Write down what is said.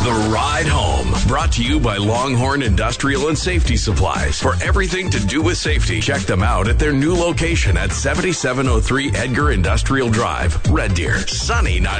The Ride Home, brought to you by Longhorn Industrial and Safety Supplies. For everything to do with safety, check them out at their new location at 7703 Edgar Industrial Drive, Red Deer. Sunny, not